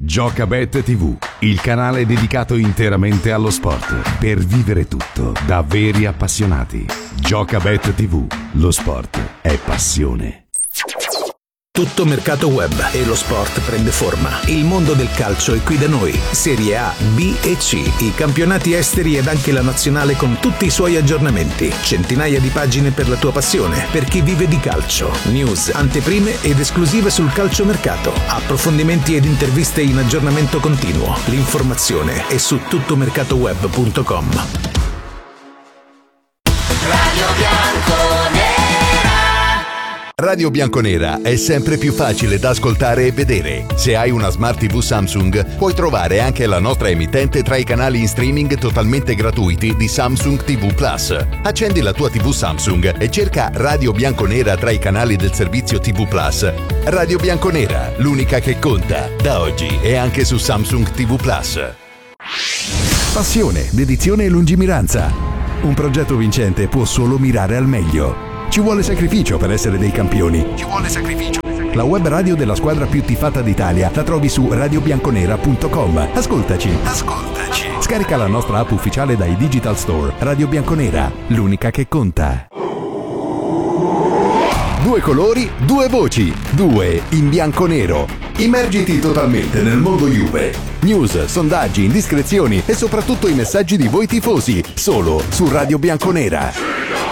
Giocabet TV, il canale dedicato interamente allo sport, per vivere tutto da veri appassionati. Giocabet TV, lo sport è passione. Tutto mercato web e lo sport prende forma. Il mondo del calcio è qui da noi. Serie A, B e C, i campionati esteri ed anche la nazionale con tutti i suoi aggiornamenti. Centinaia di pagine per la tua passione, per chi vive di calcio. News, anteprime ed esclusive sul calciomercato. Approfondimenti ed interviste in aggiornamento continuo. L'informazione è su tuttomercatoweb.com. Radio Bianconera è sempre più facile da ascoltare e vedere. Se hai una Smart TV Samsung, puoi trovare anche la nostra emittente tra i canali in streaming totalmente gratuiti di Samsung TV Plus. Accendi la tua TV Samsung e cerca Radio Bianconera tra i canali del servizio TV Plus. Radio Bianconera, l'unica che conta, da oggi e anche su Samsung TV Plus. Passione, dedizione e lungimiranza. Un progetto vincente può solo mirare al meglio. Ci vuole sacrificio per essere dei campioni. La web radio della squadra più tifata d'Italia la trovi su radiobianconera.com. Ascoltaci. Scarica la nostra app ufficiale dai digital store. Radio Bianconera, l'unica che conta. 2 colori, 2 voci, 2 in bianco-nero. Immergiti totalmente nel mondo Juve. News, sondaggi, indiscrezioni e soprattutto i messaggi di voi tifosi. Solo su Radio Bianconera.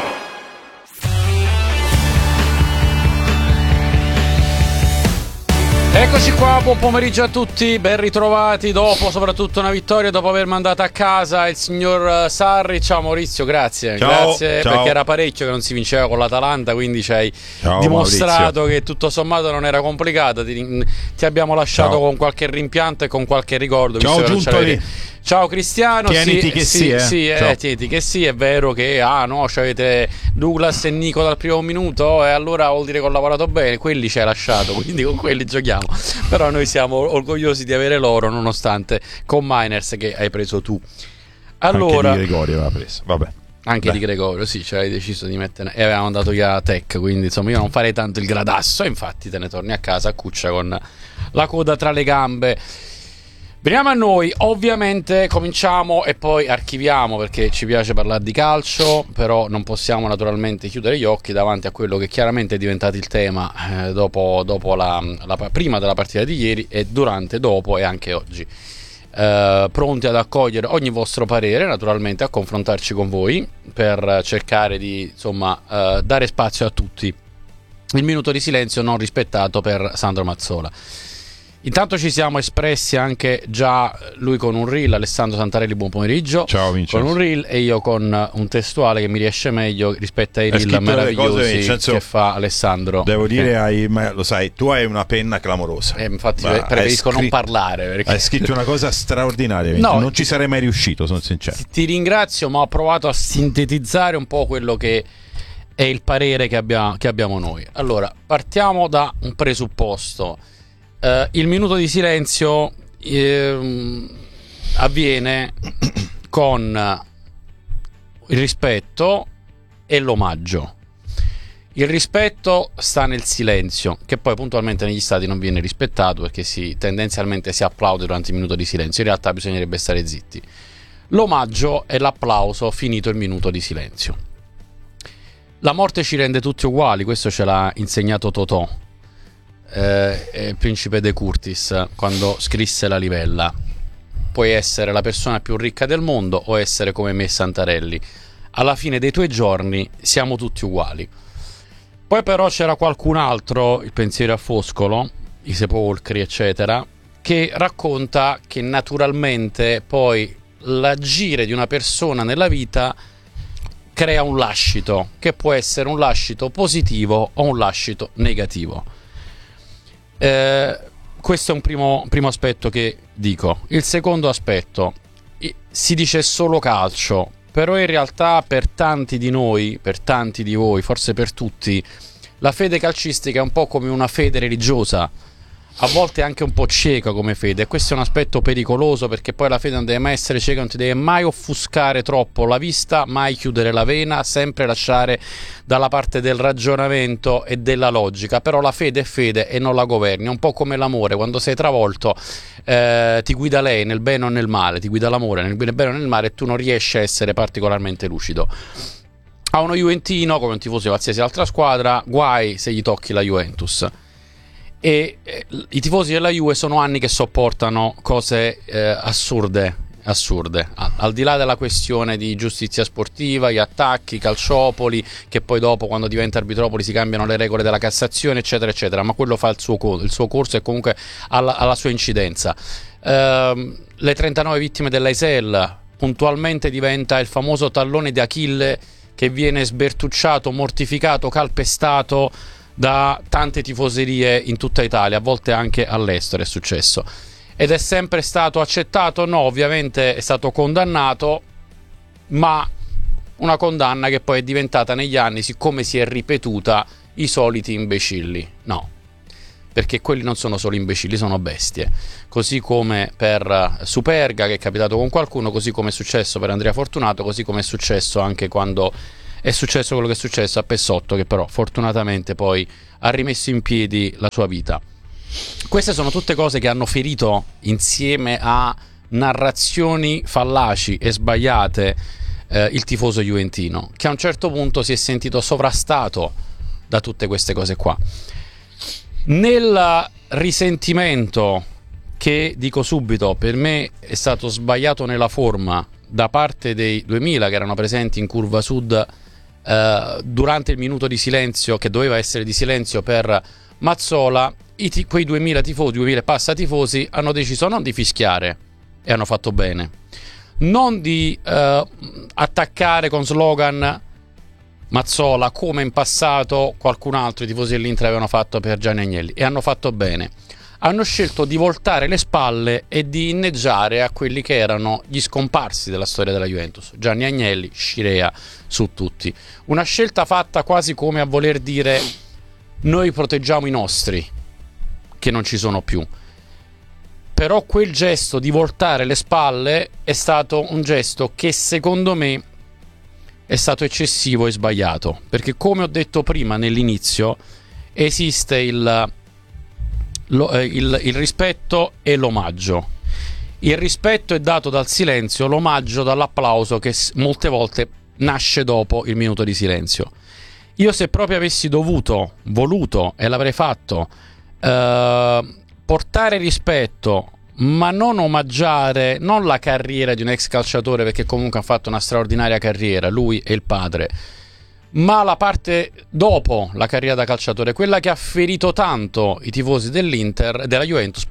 Eccoci qua, buon pomeriggio a tutti, ben ritrovati dopo soprattutto una vittoria, dopo aver mandato a casa il signor Sarri. Ciao Maurizio, grazie. Grazie, perché era parecchio che non si vinceva con l'Atalanta, quindi ci hai dimostrato Maurizio che tutto sommato non era complicato. Ti abbiamo lasciato con qualche rimpianto e con qualche ricordo. Ciao Cristiano, tieniti che tieniti che sì, è vero che c'avete Douglas e Nico dal primo minuto e allora vuol dire che ho lavorato bene, quelli ci hai lasciato, quindi con quelli giochiamo. Però noi siamo orgogliosi di avere loro, nonostante con Miners che hai preso tu. Allora, anche di Gregorio aveva preso, vabbè. Anche di Gregorio, sì, ci hai deciso di mettere e avevamo dato via Tech, quindi insomma io non farei tanto il gradasso e infatti te ne torni a casa a cuccia con la coda tra le gambe. Veniamo a noi, ovviamente cominciamo e poi archiviamo perché ci piace parlare di calcio, però non possiamo naturalmente chiudere gli occhi davanti a quello che chiaramente è diventato il tema dopo prima della partita di ieri e durante, dopo e anche oggi. Pronti ad accogliere ogni vostro parere, naturalmente a confrontarci con voi per cercare di dare spazio a tutti. Il minuto di silenzio non rispettato per Sandro Mazzola. Intanto ci siamo espressi anche già lui con un reel, Alessandro Santarelli, buon pomeriggio. Ciao Vincenzo. Con un reel e io con un testuale che mi riesce meglio rispetto ai reel meravigliosi che fa Alessandro. Devo dire, lo sai, tu hai una penna clamorosa. Infatti preferisco non parlare perché... Hai scritto una cosa straordinaria. No, non ci sarei mai riuscito, sono sincero. Ti ringrazio, ma ho provato a sintetizzare un po' quello che è il parere che abbiamo noi. Allora, partiamo da un presupposto. Il minuto di silenzio avviene con il rispetto e l'omaggio. Il rispetto sta nel silenzio, che poi puntualmente negli stadi non viene rispettato perché tendenzialmente si applaude durante il minuto di silenzio. In realtà bisognerebbe stare zitti. L'omaggio è l'applauso finito il minuto di silenzio. La morte ci rende tutti uguali, questo ce l'ha insegnato Totò. Principe de Curtis quando scrisse La Livella. Puoi essere la persona più ricca del mondo o essere come me Santarelli, alla fine dei tuoi giorni siamo tutti uguali. Poi però c'era qualcun altro, il pensiero a Foscolo, i sepolcri eccetera, che racconta che naturalmente poi l'agire di una persona nella vita crea un lascito, che può essere un lascito positivo o un lascito negativo. Questo è un primo aspetto che dico. Il secondo aspetto, si dice solo calcio, però in realtà per tanti di noi, per tanti di voi, forse per tutti, la fede calcistica è un po' come una fede religiosa. a volte anche un po' cieca come fede, e questo è un aspetto pericoloso, perché poi la fede non deve mai essere cieca, non ti deve mai offuscare troppo la vista, mai chiudere la vena, sempre lasciare dalla parte del ragionamento e della logica. Però la fede è fede e non la governi, è un po' come l'amore: quando sei travolto ti guida lei nel bene o nel male, ti guida l'amore nel bene o nel male, e tu non riesci a essere particolarmente lucido. A uno juventino, come un tifoso di qualsiasi altra squadra, guai se gli tocchi la Juventus. E i tifosi della Juve sono anni che sopportano cose assurde, al di là della questione di giustizia sportiva, gli attacchi, i calciopoli, che poi dopo, quando diventa arbitropoli, si cambiano le regole della Cassazione, eccetera eccetera, ma quello fa il suo corso e comunque ha la sua incidenza. Le 39 vittime dell'Aisel puntualmente diventa il famoso tallone di Achille che viene sbertucciato, mortificato, calpestato da tante tifoserie in tutta Italia, a volte anche all'estero è successo. Ed è sempre stato accettato? No, ovviamente è stato condannato, ma una condanna che poi è diventata negli anni, siccome si è ripetuta, i soliti imbecilli. No, perché quelli non sono solo imbecilli, sono bestie. Così come per Superga, che è capitato con qualcuno, così come è successo per Andrea Fortunato, così come è successo anche quando è successo quello che è successo a Pessotto, che però fortunatamente poi ha rimesso in piedi la sua vita. Queste sono tutte cose che hanno ferito, insieme a narrazioni fallaci e sbagliate, il tifoso juventino, che a un certo punto si è sentito sovrastato da tutte queste cose qua. Nel risentimento, che dico subito per me è stato sbagliato nella forma da parte dei 2000 che erano presenti in Curva Sud durante il minuto di silenzio, che doveva essere di silenzio per Mazzola, quei 2000 tifosi, 2000 passa tifosi, hanno deciso non di fischiare, e hanno fatto bene, non di attaccare con slogan Mazzola come in passato qualcun altro, i tifosi dell'Inter, avevano fatto per Gianni Agnelli, e hanno fatto bene. Hanno scelto di voltare le spalle e di inneggiare a quelli che erano gli scomparsi della storia della Juventus: Gianni Agnelli, Scirea, su tutti. Una scelta fatta quasi come a voler dire: noi proteggiamo i nostri, che non ci sono più. Però quel gesto di voltare le spalle è stato un gesto che secondo me è stato eccessivo e sbagliato, perché, come ho detto prima nell'inizio, esiste il rispetto e l'omaggio. Il rispetto è dato dal silenzio, l'omaggio dall'applauso, che molte volte nasce dopo il minuto di silenzio. Io, se proprio avessi voluto, e l'avrei fatto, portare rispetto, ma non omaggiare, non la carriera di un ex calciatore, perché comunque ha fatto una straordinaria carriera, lui e il padre, ma la parte dopo la carriera da calciatore, quella che ha ferito tanto i tifosi della Juventus,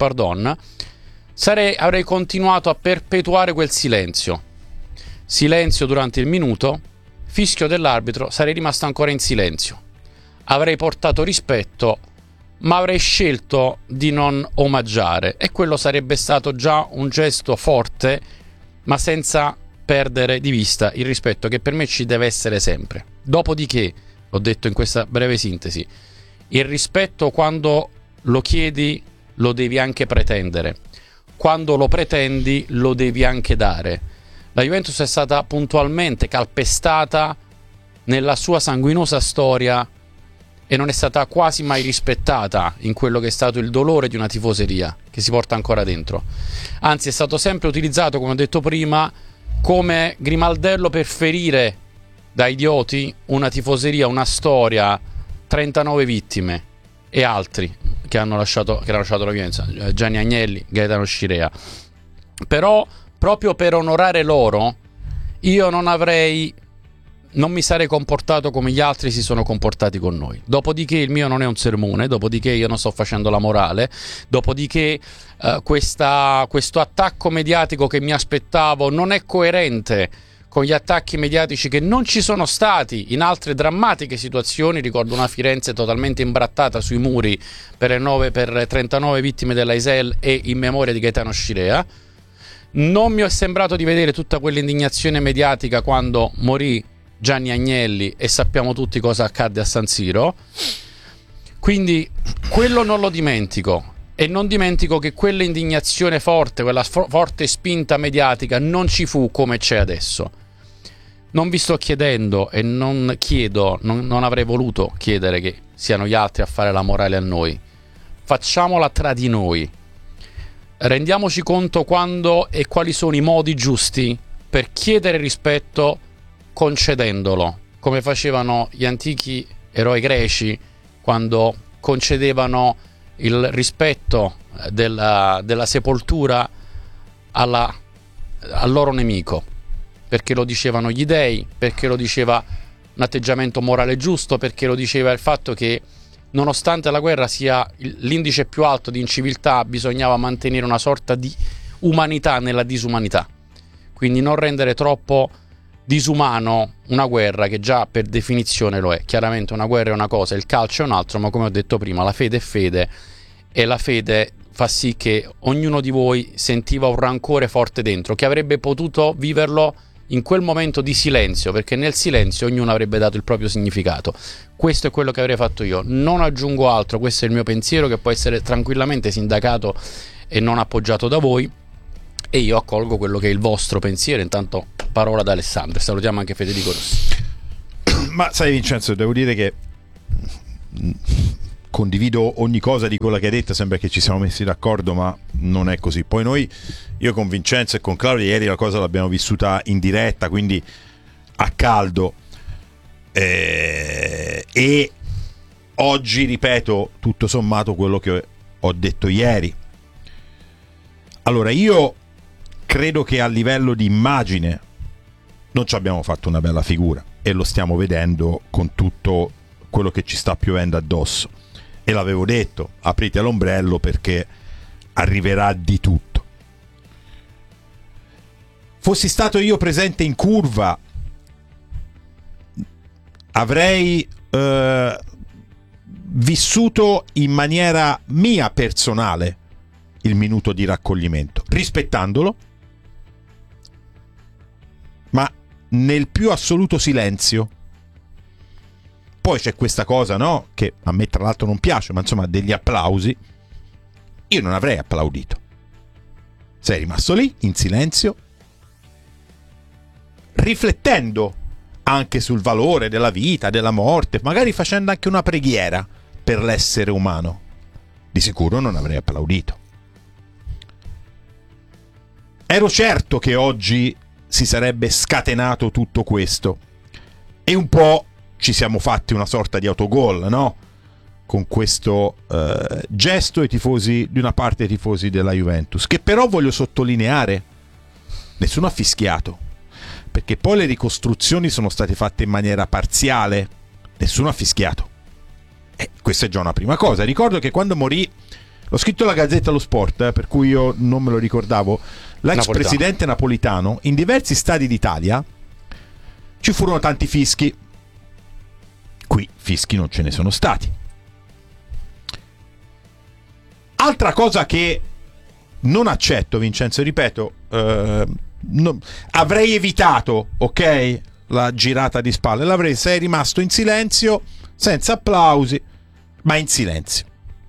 avrei continuato a perpetuare quel silenzio durante il minuto, fischio dell'arbitro, sarei rimasto ancora in silenzio, avrei portato rispetto, ma avrei scelto di non omaggiare, e quello sarebbe stato già un gesto forte, ma senza perdere di vista il rispetto che per me ci deve essere sempre. Dopodiché, l'ho detto in questa breve sintesi, il rispetto, quando lo chiedi, lo devi anche pretendere. Quando lo pretendi, lo devi anche dare. La Juventus è stata puntualmente calpestata nella sua sanguinosa storia e non è stata quasi mai rispettata in quello che è stato il dolore di una tifoseria che si porta ancora dentro. Anzi, è stato sempre utilizzato, come ho detto prima, come grimaldello per ferire da idioti una tifoseria, una storia, 39 vittime e altri che hanno lasciato la violenza, Gianni Agnelli, Gaetano Scirea. Però, proprio per onorare loro, io non mi sarei comportato come gli altri si sono comportati con noi. Dopodiché il mio non è un sermone, dopodiché io non sto facendo la morale, dopodiché questo attacco mediatico che mi aspettavo non è coerente con gli attacchi mediatici che non ci sono stati in altre drammatiche situazioni. Ricordo una Firenze totalmente imbrattata sui muri per le 39 vittime dell'Aisel e in memoria di Gaetano Scirea. Non mi è sembrato di vedere tutta quell'indignazione mediatica quando morì Gianni Agnelli, e sappiamo tutti cosa accadde a San Siro. Quindi quello non lo dimentico, E non dimentico che quella indignazione forte, quella forte spinta mediatica non ci fu come c'è adesso. Non vi sto chiedendo e non chiedo, non avrei voluto chiedere che siano gli altri a fare la morale a noi. Facciamola tra di noi. Rendiamoci conto quando e quali sono i modi giusti per chiedere rispetto concedendolo, come facevano gli antichi eroi greci quando concedevano il rispetto della sepoltura al loro nemico, perché lo dicevano gli dei, perché lo diceva un atteggiamento morale giusto, perché lo diceva il fatto che nonostante la guerra sia l'indice più alto di inciviltà, bisognava mantenere una sorta di umanità nella disumanità, quindi non rendere troppo disumano una guerra che già per definizione lo è. Chiaramente una guerra è una cosa, il calcio è un altro, ma come ho detto prima la fede è fede, e la fede fa sì che ognuno di voi sentiva un rancore forte dentro, che avrebbe potuto viverlo in quel momento di silenzio, perché nel silenzio ognuno avrebbe dato il proprio significato. Questo è quello che avrei fatto io, non aggiungo altro. Questo è il mio pensiero, che può essere tranquillamente sindacato e non appoggiato da voi, e io accolgo quello che è il vostro pensiero. Intanto parola ad Alessandro, salutiamo anche Federico Rossi. Ma sai Vincenzo, devo dire che condivido ogni cosa di quella che hai detto, sembra che ci siamo messi d'accordo, ma non è così. Poi io con Vincenzo e con Claudio ieri la cosa l'abbiamo vissuta in diretta, quindi a caldo, e oggi ripeto tutto sommato quello che ho detto ieri. Allora, io credo che a livello di immagine non ci abbiamo fatto una bella figura, e lo stiamo vedendo con tutto quello che ci sta piovendo addosso. E l'avevo detto, aprite l'ombrello perché arriverà di tutto. Fossi stato io presente in curva, avrei vissuto in maniera mia personale il minuto di raccoglimento, rispettandolo, ma nel più assoluto silenzio. Poi c'è questa cosa, no? Che a me tra l'altro non piace, ma insomma, degli applausi. Io non avrei applaudito. Sei rimasto lì, in silenzio, riflettendo anche sul valore della vita, della morte, magari facendo anche una preghiera per l'essere umano. Di sicuro non avrei applaudito. Ero certo che oggi si sarebbe scatenato tutto questo, e un po' ci siamo fatti una sorta di autogol, no? Con questo gesto i tifosi di una parte dei tifosi della Juventus, che però voglio sottolineare, nessuno ha fischiato, perché poi le ricostruzioni sono state fatte in maniera parziale, nessuno ha fischiato. Questa è già una prima cosa. Ricordo che quando morì, l'ho scritto alla Gazzetta dello Sport, per cui io non me lo ricordavo, l'ex presidente Napolitano, in diversi stadi d'Italia ci furono tanti fischi. Qui fischi non ce ne sono stati. Altra cosa che non accetto, Vincenzo, ripeto, avrei evitato, ok, la girata di spalle, sei rimasto in silenzio, senza applausi, ma in silenzio.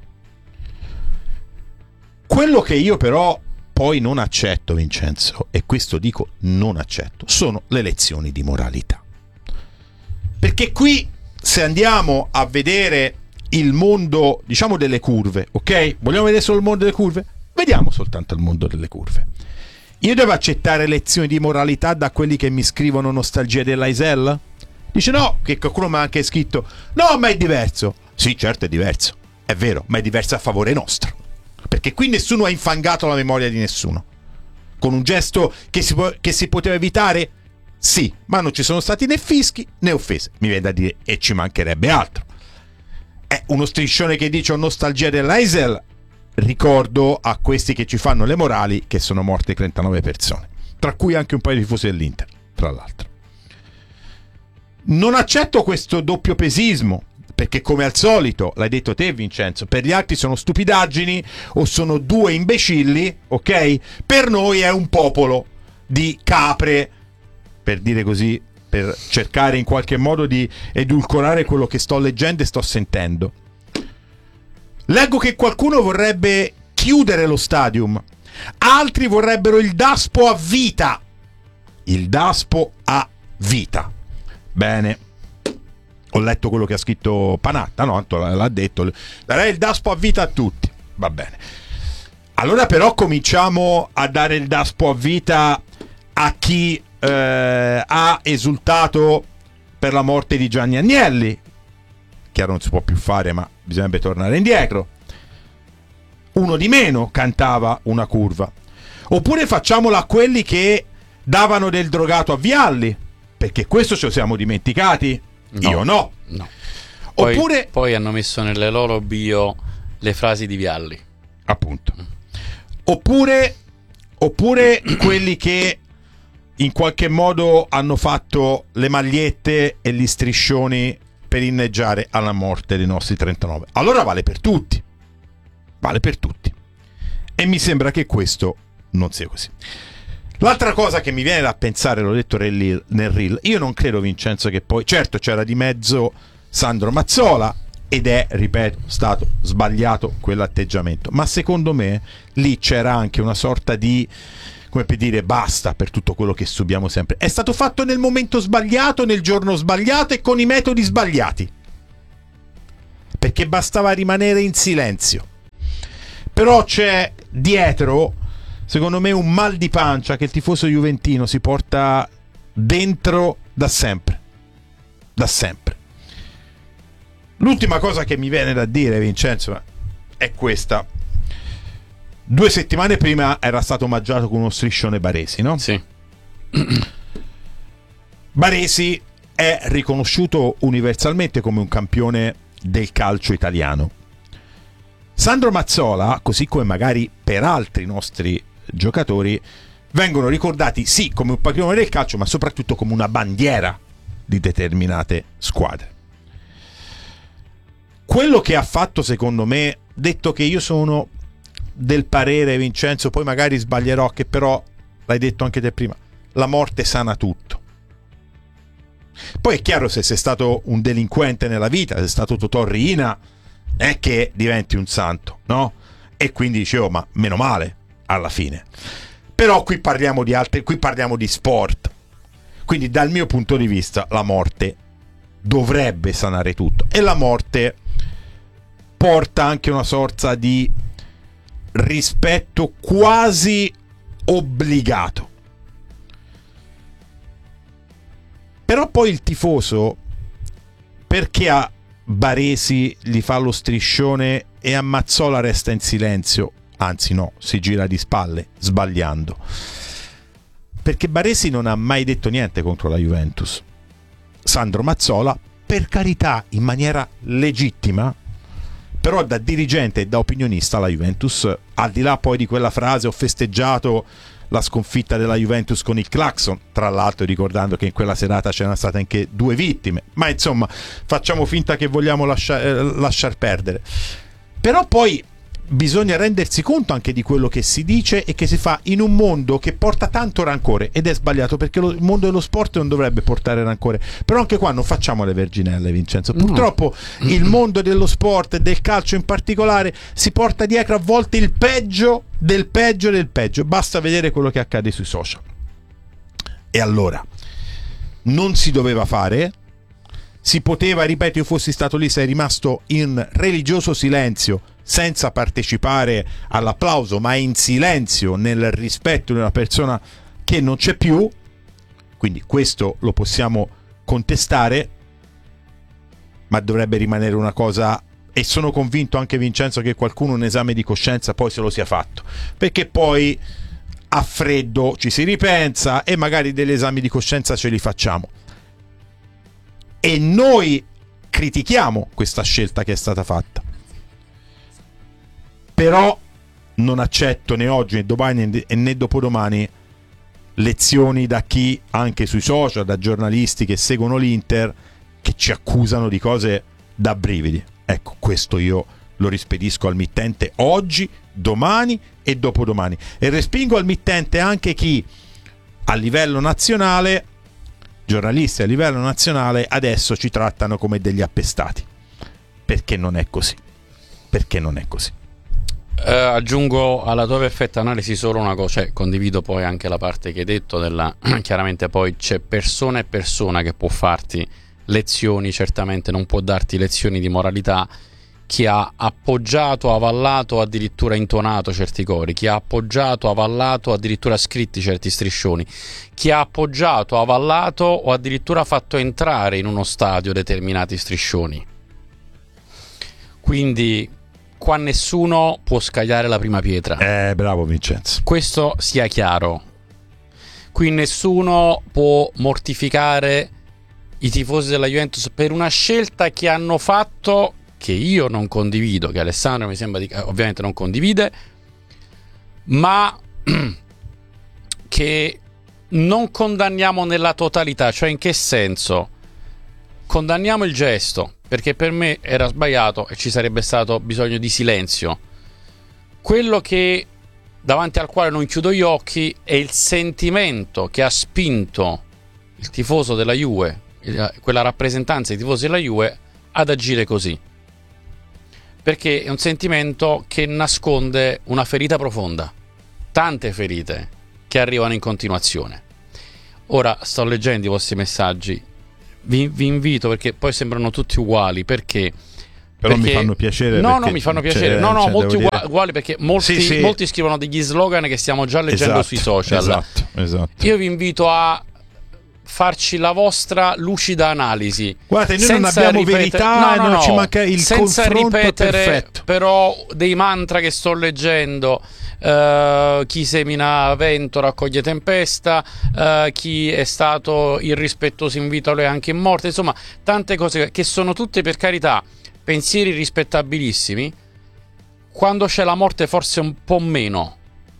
Quello che io però poi non accetto, Vincenzo, e questo dico non accetto, sono le lezioni di moralità. Perché qui, se andiamo a vedere il mondo, diciamo, delle curve, ok? Vogliamo vedere solo il mondo delle curve? Vediamo soltanto il mondo delle curve. Io devo accettare lezioni di moralità da quelli che mi scrivono nostalgia dell'Aisel? Dice no, che qualcuno mi ha anche scritto no, ma è diverso. Sì, certo è diverso, è vero, ma è diverso a favore nostro, perché qui nessuno ha infangato la memoria di nessuno. Con un gesto che si poteva evitare? Sì, ma non ci sono stati né fischi né offese. Mi viene da dire, e ci mancherebbe altro. È uno striscione che dice nostalgia dell'Aisel. Ricordo a questi che ci fanno le morali che sono morte 39 persone, tra cui anche un paio di tifosi dell'Inter, tra l'altro. Non accetto questo doppio pesismo, perché come al solito, l'hai detto te Vincenzo, per gli altri sono stupidaggini o sono due imbecilli, ok? Per noi è un popolo di capre, per dire così, per cercare in qualche modo di edulcorare quello che sto leggendo e sto sentendo. Leggo che qualcuno vorrebbe chiudere lo stadium, altri vorrebbero il DASPO a vita. Il DASPO a vita. Bene, ho letto quello che ha scritto Panatta, no? L'ha detto, darei il DASPO a vita a tutti. Va bene. Allora però cominciamo a dare il DASPO a vita a chi ha esultato per la morte di Gianni Agnelli. Chiaro, non si può più fare, ma bisognerebbe tornare indietro. Uno di meno cantava una curva. Oppure facciamola a quelli che davano del drogato a Vialli, perché questo ce lo siamo dimenticati? No, Io no. Oppure poi hanno messo nelle loro bio le frasi di Vialli, appunto. Oppure quelli che in qualche modo hanno fatto le magliette e gli striscioni per inneggiare alla morte dei nostri 39. Allora vale per tutti. Vale per tutti. E mi sembra che questo non sia così. L'altra cosa che mi viene da pensare, l'ho detto nel reel, io non credo, Vincenzo, che poi, certo c'era di mezzo Sandro Mazzola ed è, ripeto, stato sbagliato quell'atteggiamento, ma secondo me lì c'era anche una sorta di, come per dire, basta per tutto quello che subiamo sempre. È stato fatto nel momento sbagliato, nel giorno sbagliato e con i metodi sbagliati, perché bastava rimanere in silenzio. Però c'è dietro, secondo me, un mal di pancia che il tifoso juventino si porta dentro da sempre. Da sempre. L'ultima cosa che mi viene da dire, Vincenzo, è questa. 2 settimane prima era stato omaggiato con uno striscione Baresi, no? sì. Baresi è riconosciuto universalmente come un campione del calcio italiano. Sandro Mazzola, così come magari per altri nostri giocatori, vengono ricordati sì come un campione del calcio, ma soprattutto come una bandiera di determinate squadre. Quello che ha fatto, secondo me, detto che io sono del parere, Vincenzo, poi magari sbaglierò, che però l'hai detto anche te prima, la morte sana tutto. Poi è chiaro, se sei stato un delinquente nella vita, se sei stato Totò Riina, è che diventi un santo, no? E quindi dicevo, ma meno male alla fine. Però qui parliamo di altri, qui parliamo di sport. Quindi dal mio punto di vista la morte dovrebbe sanare tutto, e la morte porta anche una sorta di rispetto quasi obbligato. Però poi il tifoso, perché a Baresi gli fa lo striscione e a Mazzola resta in silenzio, anzi no, si gira di spalle, sbagliando? Perché Baresi non ha mai detto niente contro la Juventus. Sandro Mazzola, per carità, in maniera legittima, però da dirigente e da opinionista la Juventus, al di là poi di quella frase, ho festeggiato la sconfitta della Juventus con il clacson, tra l'altro ricordando che in quella serata c'erano state anche 2 vittime, ma insomma facciamo finta che vogliamo lasciar perdere. Però poi bisogna rendersi conto anche di quello che si dice e che si fa in un mondo che porta tanto rancore, ed è sbagliato, perché il mondo dello sport non dovrebbe portare rancore. Però anche qua non facciamo le verginelle, Vincenzo. Purtroppo il mondo dello sport e del calcio in particolare si porta dietro a volte il peggio del peggio del peggio. Basta vedere quello che accade sui social. E allora non si doveva fare, si poteva, ripeto, io fossi stato lì, sei rimasto in religioso silenzio senza partecipare all'applauso, ma in silenzio nel rispetto di una persona che non c'è più. Quindi questo lo possiamo contestare, ma dovrebbe rimanere una cosa, e sono convinto anche, Vincenzo, che qualcuno un esame di coscienza poi se lo sia fatto, perché poi a freddo ci si ripensa e magari degli esami di coscienza ce li facciamo. E noi critichiamo questa scelta che è stata fatta. Però non accetto né oggi né domani né dopodomani lezioni da chi, anche sui social, da giornalisti che seguono l'Inter, che ci accusano di cose da brividi. Ecco, questo io lo rispedisco al mittente oggi, domani e dopodomani. E respingo al mittente anche chi a livello nazionale, giornalisti a livello nazionale, adesso ci trattano come degli appestati. Perché non è così. Perché non è così. Aggiungo alla tua perfetta analisi solo una cosa, cioè condivido poi anche la parte che hai detto della chiaramente poi c'è persona e persona che può farti lezioni, certamente non può darti lezioni di moralità chi ha appoggiato, avallato, addirittura intonato certi cori, chi ha appoggiato, avallato, addirittura scritti certi striscioni, chi ha appoggiato, avallato o addirittura fatto entrare in uno stadio determinati striscioni. Quindi qua nessuno può scagliare la prima pietra. Bravo Vincenzo. Questo sia chiaro. Qui nessuno può mortificare i tifosi della Juventus per una scelta che hanno fatto, che io non condivido, che Alessandro mi sembra ovviamente non condivide, ma che non condanniamo nella totalità. Cioè, in che senso? Condanniamo il gesto, perché per me era sbagliato e ci sarebbe stato bisogno di silenzio. Quello che davanti al quale non chiudo gli occhi è il sentimento che ha spinto il tifoso della Juve, quella rappresentanza dei tifosi della Juve, ad agire così, perché è un sentimento che nasconde una ferita profonda, tante ferite che arrivano in continuazione. Ora sto leggendo i vostri messaggi, vi invito, perché poi sembrano tutti uguali, perché mi fanno piacere. No, mi fanno piacere. Molti uguali, perché molti scrivono degli slogan che stiamo già leggendo sui social. Esatto. Io vi invito a farci la vostra lucida analisi. Guardate, noi non abbiamo verità, non ci manca il senza confronto ripetere perfetto. però dei mantra che sto leggendo. Chi semina vento raccoglie tempesta, chi è stato irrispettoso invita le anche in morte. Insomma, tante cose che sono tutte, per carità, pensieri rispettabilissimi. Quando c'è la morte forse un po' meno.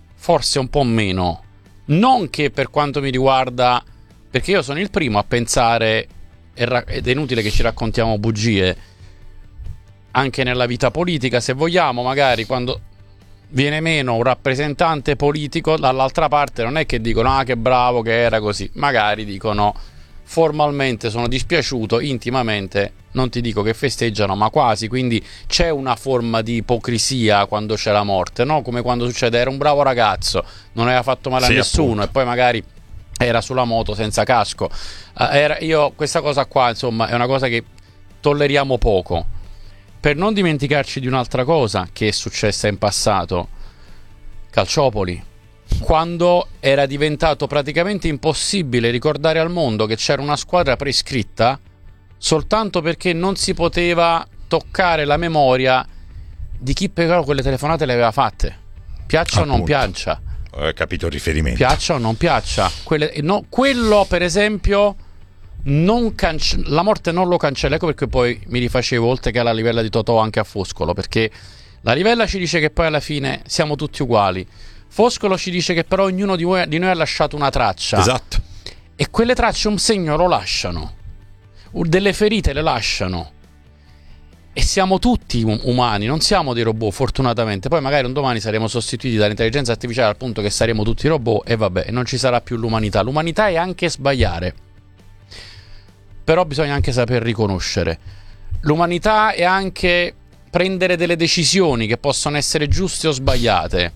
Non che per quanto mi riguarda, perché io sono il primo a pensare, ed è inutile che ci raccontiamo bugie, anche nella vita politica, se vogliamo, magari quando viene meno un rappresentante politico, dall'altra parte non è che dicono che bravo che era così, magari dicono formalmente sono dispiaciuto, intimamente non ti dico che festeggiano, ma quasi. Quindi c'è una forma di ipocrisia quando c'è la morte, no? Come quando succede, era un bravo ragazzo, non aveva fatto male a nessuno, appunto. E poi magari era sulla moto senza casco. Questa cosa qua, insomma, è una cosa che tolleriamo poco. Per non dimenticarci di un'altra cosa che è successa in passato, Calciopoli, quando era diventato praticamente impossibile ricordare al mondo che c'era una squadra prescritta, soltanto perché non si poteva toccare la memoria di chi però quelle telefonate le aveva fatte, piaccia o non piaccia. Capito il riferimento. Piaccia o non piaccia. Quello, per esempio, la morte non lo cancella. Ecco perché poi mi rifacevo, oltre che alla livella di Totò, anche a Foscolo, perché la livella ci dice che poi alla fine siamo tutti uguali. Foscolo ci dice che però ognuno di noi ha lasciato una traccia. Esatto. E quelle tracce un segno lo lasciano, delle ferite le lasciano. E siamo tutti umani, non siamo dei robot, fortunatamente. Poi magari un domani saremo sostituiti dall'intelligenza artificiale al punto che saremo tutti robot e vabbè, non ci sarà più l'umanità. L'umanità è anche sbagliare, però bisogna anche saper riconoscere. L'umanità è anche prendere delle decisioni che possono essere giuste o sbagliate.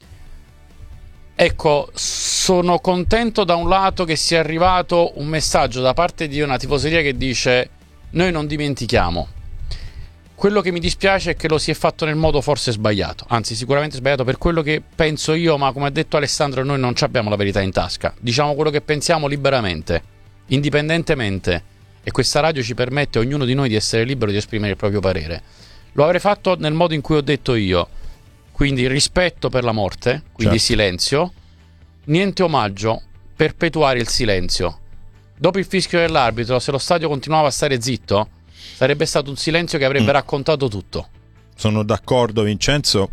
Ecco, sono contento da un lato che sia arrivato un messaggio da parte di una tifoseria che dice: noi non dimentichiamo. Quello che mi dispiace è che lo si è fatto nel modo forse sbagliato, anzi sicuramente sbagliato per quello che penso io, ma come ha detto Alessandro noi non abbiamo la verità in tasca, diciamo quello che pensiamo liberamente, indipendentemente, e questa radio ci permette ognuno di noi di essere libero di esprimere il proprio parere. Lo avrei fatto nel modo in cui ho detto io, quindi rispetto per la morte, quindi certo. Silenzio, niente omaggio, perpetuare il silenzio. Dopo il fischio dell'arbitro, se lo stadio continuava a stare zitto, sarebbe stato un silenzio che avrebbe raccontato tutto. Sono d'accordo, Vincenzo.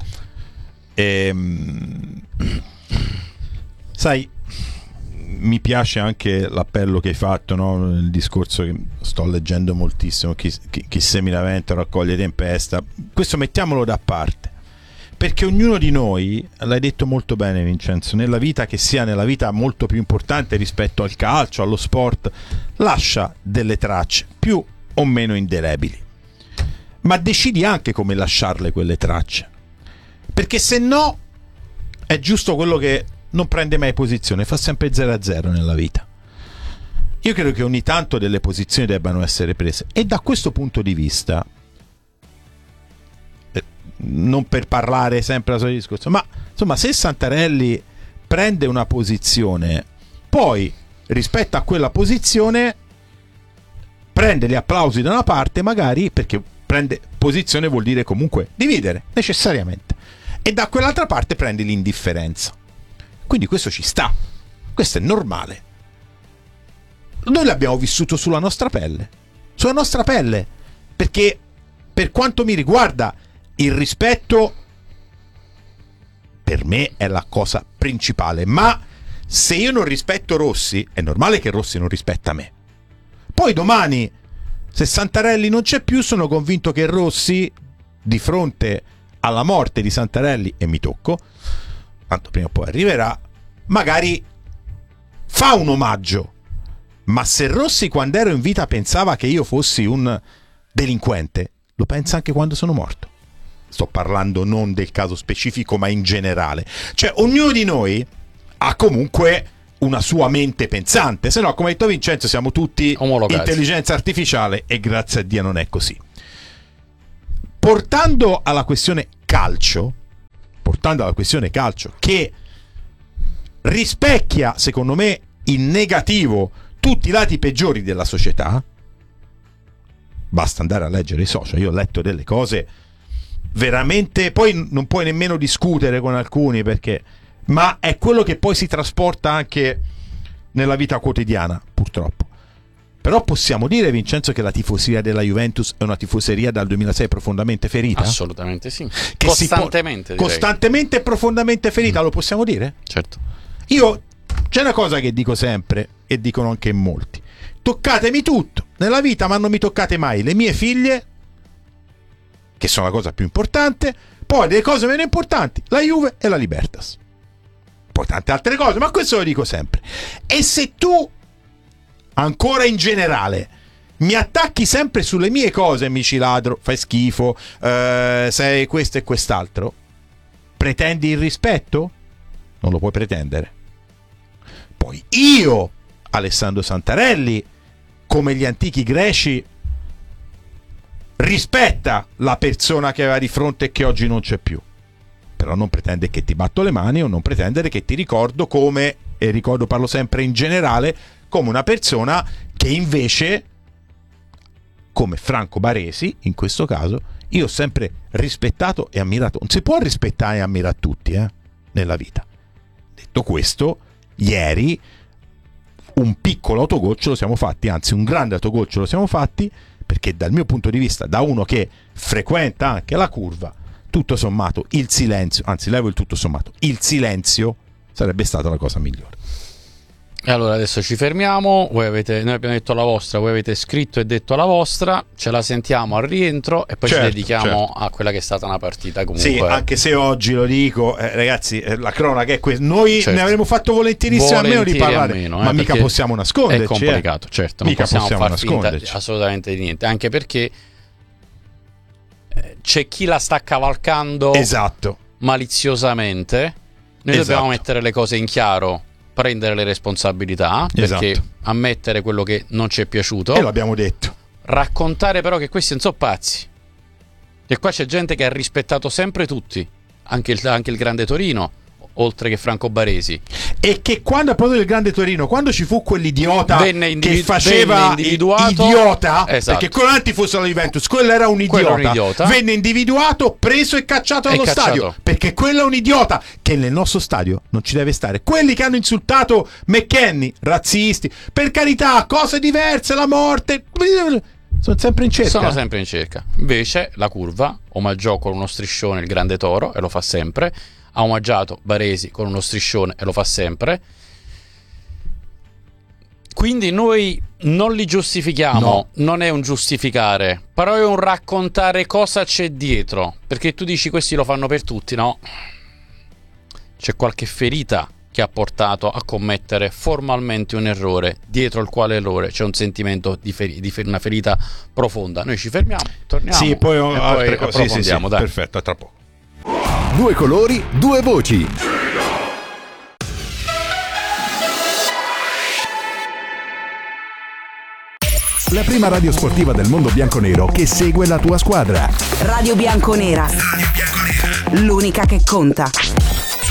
Sai, mi piace anche l'appello che hai fatto, no? Il discorso che sto leggendo moltissimo, chi semina vento raccoglie tempesta. Questo mettiamolo da parte, perché ognuno di noi, l'hai detto molto bene Vincenzo, nella vita, che sia nella vita molto più importante rispetto al calcio, allo sport, lascia delle tracce più o meno indelebili, ma decidi anche come lasciarle quelle tracce, perché se no è giusto quello che non prende mai posizione, fa sempre 0-0 nella vita. Io credo che ogni tanto delle posizioni debbano essere prese, e da questo punto di vista, non per parlare sempre la solita discorso, ma insomma, se Santarelli prende una posizione, poi rispetto a quella posizione prende gli applausi da una parte, magari, perché prende posizione vuol dire comunque dividere necessariamente, e da quell'altra parte prende l'indifferenza. Quindi questo ci sta, questo è normale. Noi l'abbiamo vissuto sulla nostra pelle, perché per quanto mi riguarda il rispetto per me è la cosa principale, ma se io non rispetto Rossi, è normale che Rossi non rispetta me. Poi domani, se Santarelli non c'è più, sono convinto che Rossi, di fronte alla morte di Santarelli, e mi tocco, tanto prima o poi arriverà, magari fa un omaggio. Ma se Rossi quando ero in vita pensava che io fossi un delinquente, lo pensa anche quando sono morto. Sto parlando non del caso specifico, ma in generale. Cioè, ognuno di noi ha comunque una sua mente pensante, se no, come ha detto Vincenzo, siamo tutti omologati. Intelligenza artificiale, e grazie a Dio non è così. Portando alla questione calcio, che rispecchia, secondo me, in negativo tutti i lati peggiori della società, basta andare a leggere i social. Io ho letto delle cose veramente, poi non puoi nemmeno discutere con alcuni, perché, ma è quello che poi si trasporta anche nella vita quotidiana, purtroppo. Però possiamo dire, Vincenzo, che la tifoseria della Juventus è una tifoseria dal 2006 profondamente ferita? Assolutamente sì. Che Costantemente, direi. Costantemente e profondamente ferita, lo possiamo dire? Certo. Io, c'è una cosa che dico sempre, e dicono anche in molti: toccatemi tutto nella vita, ma non mi toccate mai le mie figlie, che sono la cosa più importante, poi delle cose meno importanti, la Juve e la Libertas, poi tante altre cose, ma questo lo dico sempre. E se tu, ancora in generale, mi attacchi sempre sulle mie cose, mi dici ladro, fai schifo, sei questo e quest'altro, pretendi il rispetto? Non lo puoi pretendere. Poi io, Alessandro Santarelli, come gli antichi greci, rispetta la persona che aveva di fronte e che oggi non c'è più, però non pretende che ti batto le mani, o non pretendere che ti ricordo come, e ricordo, parlo sempre in generale, come una persona che invece, come Franco Baresi in questo caso, io ho sempre rispettato e ammirato. Non si può rispettare e ammirare tutti nella vita. Detto questo, ieri un piccolo autogol ce lo siamo fatti, anzi un grande autogol ce lo siamo fatti, perché dal mio punto di vista, da uno che frequenta anche la curva, tutto sommato il silenzio, anzi levo il tutto sommato, il silenzio sarebbe stata la cosa migliore. E allora adesso ci fermiamo, noi abbiamo detto la vostra, voi avete scritto e detto la vostra, ce la sentiamo al rientro e poi ci dedichiamo a quella che è stata una partita comunque. Sì, anche se oggi lo dico, ragazzi, la cronaca è questa. Noi ne avremmo fatto volentierissimo a meno di parlare, ma mica possiamo nasconderci. È complicato, certo, non possiamo far nasconderci. Finta assolutamente di niente, anche perché c'è chi la sta cavalcando maliziosamente. Noi dobbiamo mettere le cose in chiaro, prendere le responsabilità, perché ammettere quello che non ci è piaciuto, e l'abbiamo detto, raccontare però che questi non sono pazzi, e qua c'è gente che ha rispettato sempre tutti, anche il Grande Torino, oltre che Franco Baresi, e che quando, a proposito del Grande Torino, quando ci fu quell'idiota che faceva idiota, perché quello non fosse la Juventus, quello era un idiota, venne individuato, preso e cacciato dallo stadio, perché quello è un idiota che nel nostro stadio non ci deve stare. Quelli che hanno insultato McKennie, razzisti, per carità, cose diverse, la morte, sono sempre in cerca. Invece la curva omaggiò con uno striscione il Grande Toro, e lo fa sempre. Ha omaggiato Baresi con uno striscione e lo fa sempre. Quindi noi non li giustifichiamo, non è un giustificare, però è un raccontare cosa c'è dietro, perché tu dici questi lo fanno per tutti, no? C'è qualche ferita che ha portato a commettere formalmente un errore, dietro il quale errore c'è un sentimento di una ferita profonda. Noi ci fermiamo, torniamo, e poi approfondiamo. Perfetto, a tra poco. Due colori, due voci. La prima radio sportiva del mondo bianconero che segue la tua squadra. Radio Bianconera. L'unica che conta.